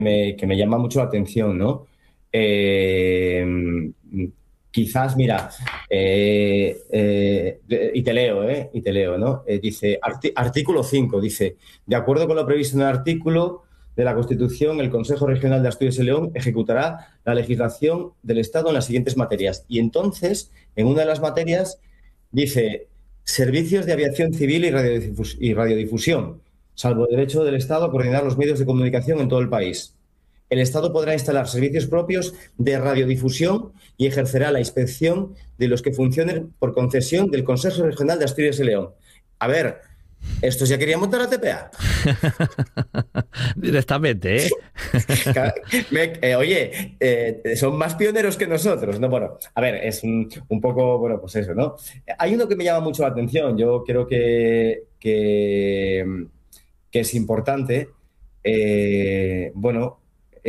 que me llama mucho la atención, ¿no? Eh, Quizás, mira, y te leo, y te leo, ¿no? Dice, artículo 5 dice, de acuerdo con lo previsto en el artículo de la Constitución, el Consejo Regional de Asturias y León ejecutará la legislación del Estado en las siguientes materias. Y entonces, en una de las materias, dice, servicios de aviación civil y radiodifusión, salvo el derecho del Estado a coordinar los medios de comunicación en todo el país. El Estado podrá instalar servicios propios de radiodifusión y ejercerá la inspección de los que funcionen por concesión del Consejo Regional de Asturias y León. A ver, estos ya querían montar la TPA. Directamente, ¿eh? Oye, son más pioneros que nosotros, ¿no? Bueno, a ver, es un poco, bueno, pues eso, ¿no? Hay uno que me llama mucho la atención, yo creo que es importante. Bueno,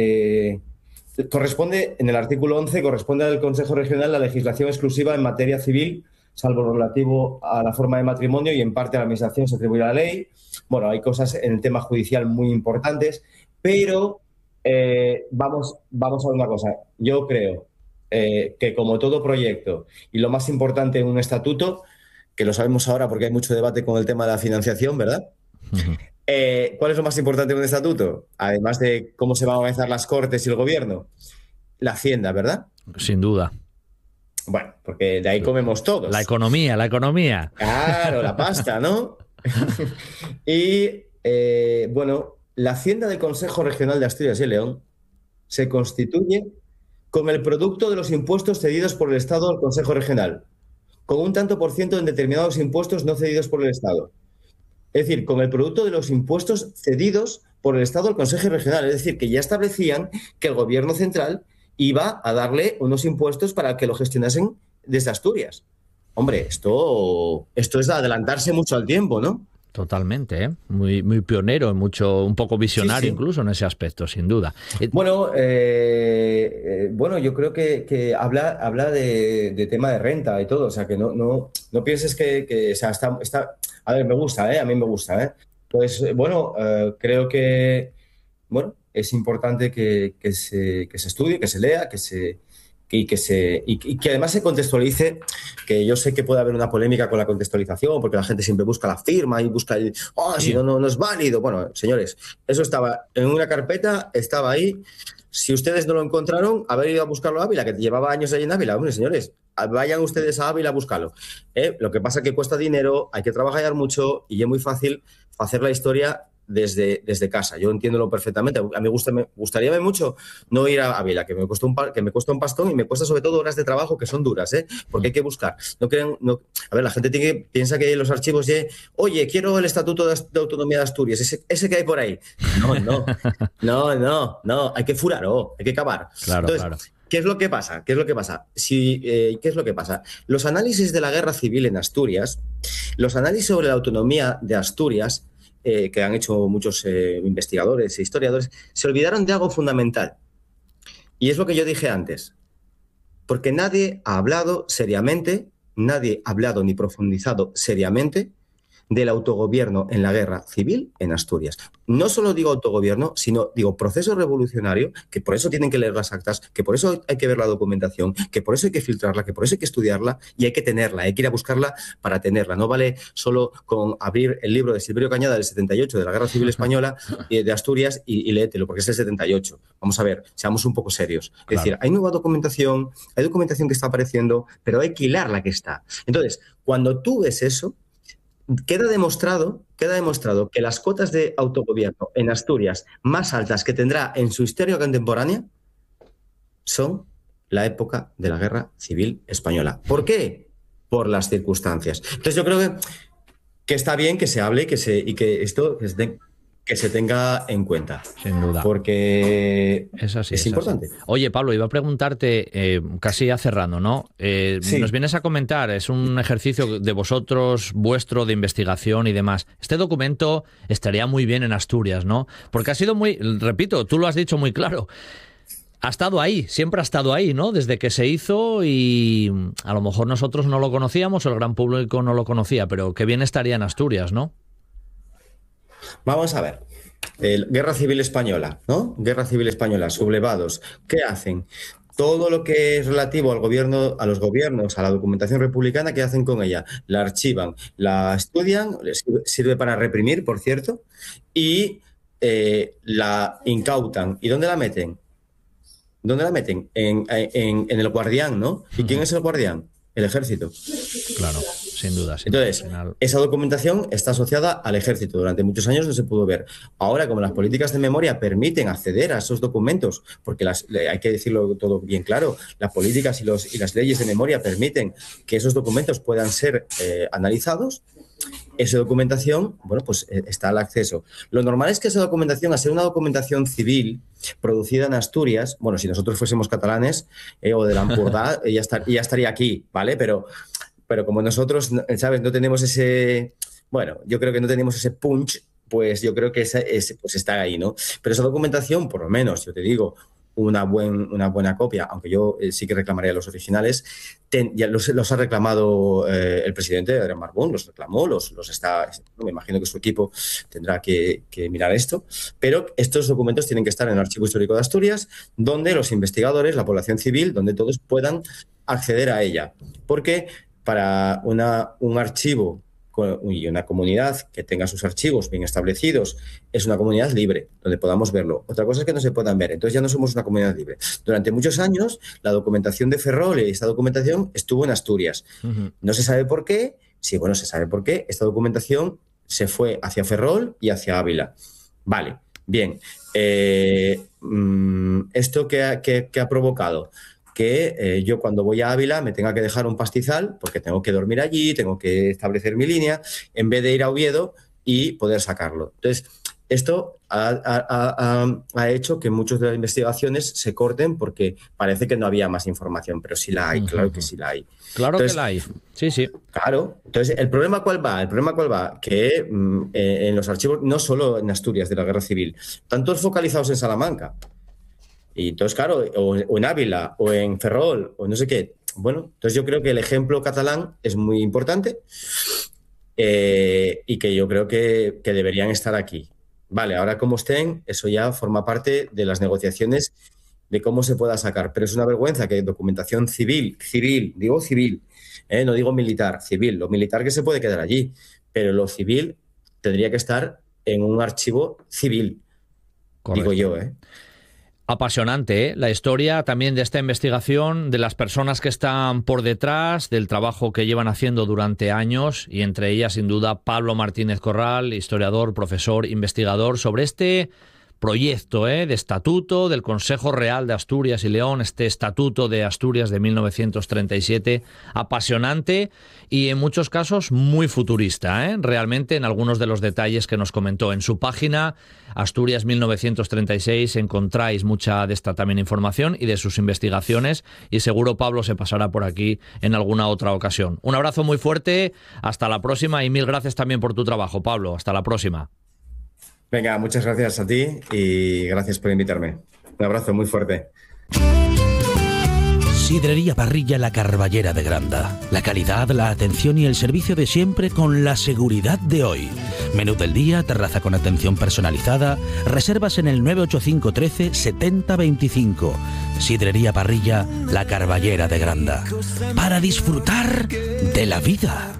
corresponde, en el artículo 11, corresponde al Consejo Regional la legislación exclusiva en materia civil, salvo lo relativo a la forma de matrimonio, y en parte a la administración se atribuye la ley. Bueno, hay cosas en el tema judicial muy importantes, pero vamos a ver una cosa. Yo creo que, como todo proyecto, y lo más importante en un estatuto, que lo sabemos ahora porque hay mucho debate con el tema de la financiación, ¿verdad? ¿Cuál es lo más importante en un estatuto? Además de cómo se van a organizar las Cortes y el Gobierno. La Hacienda, ¿verdad? Sin duda. Bueno, porque de ahí comemos todos. La economía, la economía. Claro, la pasta, ¿no? Y, bueno, la Hacienda del Consejo Regional de Asturias y León se constituye con el producto de los impuestos cedidos por el Estado al Consejo Regional, con un tanto por ciento en determinados impuestos no cedidos por el Estado. Es decir, con el producto de los impuestos cedidos por el Estado al Consejo Regional. Es decir, que ya establecían que el Gobierno central iba a darle unos impuestos para que lo gestionasen desde Asturias. Hombre, esto es adelantarse mucho al tiempo, ¿no? Totalmente, ¿eh? Muy, muy pionero, un poco visionario, Sí, sí. incluso en ese aspecto, sin duda. Bueno, bueno, yo creo que habla de tema de renta y todo, o sea, que no pienses o sea, a ver, me gusta, a mí me gusta, ¿eh? Pues, bueno, creo que, bueno, es importante que se estudie, que se lea, y que además se contextualice, que yo sé que puede haber una polémica con la contextualización, porque la gente siempre busca la firma y busca si Sí, no es válido. Bueno, señores, eso estaba en una carpeta, estaba ahí. Si ustedes no lo encontraron, haber ido a buscarlo a Ávila, que llevaba años ahí en Ávila. Hombre, señores, vayan ustedes a Ávila a buscarlo. Lo que pasa es que cuesta dinero, hay que trabajar mucho y es muy fácil hacer la historia desde casa. Yo entiendo perfectamente. A mí me gustaría mucho no ir a Ávila, que me cuesta un pastón, y me cuesta sobre todo horas de trabajo que son duras, porque hay que buscar. A ver, la gente piensa que los archivos oye, quiero el Estatuto de Autonomía de Asturias, ese que hay por ahí. No, hay que furarlo, hay que cavar. claro, Entonces, claro. ¿qué es lo que pasa? ¿Qué es lo que pasa? ¿Qué es lo que pasa? Los análisis de la guerra civil en Asturias, los análisis sobre la autonomía de Asturias, que han hecho muchos investigadores e historiadores, se olvidaron de algo fundamental. Y es lo que yo dije antes. Porque nadie ha hablado seriamente, nadie ha hablado ni profundizado seriamente del autogobierno en la guerra civil en Asturias. No solo digo autogobierno, sino digo proceso revolucionario, que por eso tienen que leer las actas, que por eso hay que ver la documentación, que por eso hay que filtrarla, que por eso hay que estudiarla y hay que tenerla, hay que ir a buscarla para tenerla. No vale solo con abrir el libro de Silverio Cañada del 78 de la Guerra Civil Española de Asturias y léetelo, porque es el 78. Vamos a ver, seamos un poco serios. Es Claro. decir, hay nueva documentación, hay documentación que está apareciendo, pero hay que hilar la que está. Entonces, cuando tú ves eso, queda demostrado que las cotas de autogobierno en Asturias más altas que tendrá en su historia contemporánea son la época de la Guerra Civil Española. ¿Por qué? Por las circunstancias. Entonces yo creo que está bien que se hable y que esto que se tenga en cuenta, Sin duda. porque Es así, es es así. importante. Oye, Pablo, iba a preguntarte, casi ya cerrando, ¿no? Sí. Nos vienes a comentar, es un ejercicio de vosotros, vuestro, de investigación y demás. Este documento estaría muy bien en Asturias, ¿no? Porque ha sido muy, repito, tú lo has dicho muy claro, ha estado ahí, siempre ha estado ahí, ¿no? Desde que se hizo, y a lo mejor nosotros no lo conocíamos, el gran público no lo conocía, pero qué bien estaría en Asturias, ¿no? Vamos a ver. Guerra Civil Española, ¿no? Guerra Civil Española, sublevados. ¿Qué hacen? Todo lo que es relativo al gobierno, a los gobiernos, a la documentación republicana, ¿qué hacen con ella? La archivan, la estudian, les sirve para reprimir, por cierto, y la incautan. ¿Y dónde la meten? ¿Dónde la meten? En el Guardián, ¿no? ¿Y quién es el Guardián? El Ejército. Claro, sin duda. Entonces, esa documentación está asociada al Ejército. Durante muchos años no se pudo ver. Ahora, como las políticas de memoria permiten acceder a esos documentos, porque hay que decirlo todo bien claro, las políticas y las leyes de memoria permiten que esos documentos puedan ser analizados, esa documentación, bueno, pues está al acceso. Lo normal es que esa documentación, al ser una documentación civil producida en Asturias, bueno, si nosotros fuésemos catalanes o de la Ampurdá, ya estaría aquí, ¿vale? Pero como nosotros, ¿sabes? No tenemos ese... Bueno, yo creo que no tenemos ese punch, pues yo creo que pues está ahí, ¿no? Pero esa documentación, por lo menos, yo te digo, una buena copia, aunque yo sí que reclamaría los originales, ya los ha reclamado el presidente Adrián Barbón, los reclamó, los está... Me imagino que su equipo tendrá que mirar esto, pero estos documentos tienen que estar en el Archivo Histórico de Asturias, donde los investigadores, la población civil, donde todos puedan acceder a ella, porque para un archivo y una comunidad que tenga sus archivos bien establecidos es una comunidad libre, donde podamos verlo. Otra cosa es que no se puedan ver, entonces ya no somos una comunidad libre. Durante muchos años la documentación de Ferrol y esta documentación estuvo en Asturias. No se sabe por qué, sí, bueno, se sabe por qué, esta documentación se fue hacia Ferrol y hacia Ávila. Vale, bien. ¿Esto qué ha provocado? Que yo cuando voy a Ávila me tenga que dejar un pastizal porque tengo que dormir allí, tengo que establecer mi línea, en vez de ir a Oviedo y poder sacarlo. Entonces, esto ha hecho que muchas de las investigaciones se corten porque parece que no había más información, pero sí la hay, claro que sí la hay. Claro. Entonces, que la hay, sí. Claro. Entonces, ¿el problema cuál va? El problema cuál va, que en los archivos, no solo en Asturias de la Guerra Civil, están todos focalizados en Salamanca. Y entonces, claro, o en Ávila, o en Ferrol, o no sé qué. Bueno, entonces yo creo que el ejemplo catalán es muy importante y que yo creo que deberían estar aquí. Vale, ahora como estén, eso ya forma parte de las negociaciones de cómo se pueda sacar. Pero es una vergüenza que documentación civil, digo civil, no digo militar, civil. Lo militar que se puede quedar allí, pero lo civil tendría que estar en un archivo civil. Correcto. Digo yo, Apasionante, ¿eh? La historia también de esta investigación, de las personas que están por detrás, del trabajo que llevan haciendo durante años, y entre ellas, sin duda, Pablo Martínez Corral, historiador, profesor, investigador, sobre este proyecto de estatuto del Consejo Real de Asturias y León, este estatuto de Asturias de 1937, apasionante y en muchos casos muy futurista, realmente en algunos de los detalles que nos comentó. En su página Asturias 1936 encontráis mucha de esta también información y de sus investigaciones, y seguro Pablo se pasará por aquí en alguna otra ocasión. Un abrazo muy fuerte, hasta la próxima y mil gracias también por tu trabajo, Pablo. Hasta la próxima. Venga, muchas gracias a ti y gracias por invitarme. Un abrazo muy fuerte. Sidrería Parrilla La Carballera de Granda. La calidad, la atención y el servicio de siempre con la seguridad de hoy. Menú del día, terraza con atención personalizada. Reservas en el 985 13 70 25. Sidrería Parrilla La Carballera de Granda. Para disfrutar de la vida.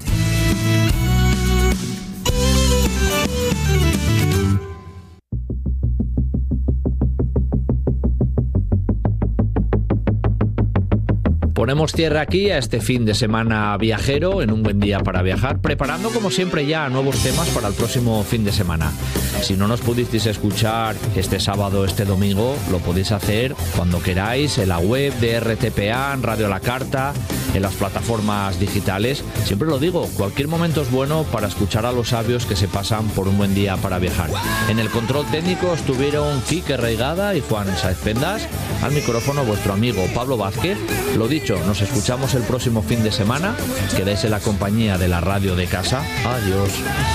Ponemos tierra aquí a este fin de semana viajero, en un buen día para viajar, preparando como siempre ya nuevos temas para el próximo fin de semana. Si no nos pudisteis escuchar este sábado, este domingo, lo podéis hacer cuando queráis en la web de RTPA, en Radio La Carta, en las plataformas digitales. Siempre lo digo, cualquier momento es bueno para escuchar a los sabios que se pasan por un buen día para viajar. En el control técnico estuvieron Quique Reigada y Juan Sáez Pendas. Al micrófono vuestro amigo Pablo Vázquez. Lo dicho, nos escuchamos el próximo fin de semana. Quedéis en la compañía de la radio de casa. Adiós.